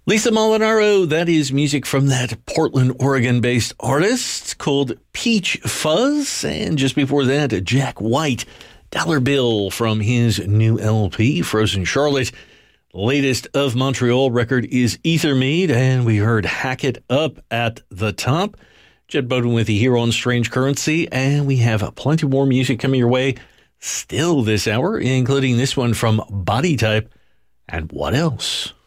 Lisa Molinaro, that is music from that Portland, Oregon-based artist called Peach Fuzz. And just before that, Jack White, Dollar Bill from his new LP, Frozen Charlotte. The latest of Montreal record is Ether Mead, and we heard Hack It Up at the top. Jed Bowden with you here on Strange Currency, and we have plenty more music coming your way still this hour, including this one from Body Type. And what else?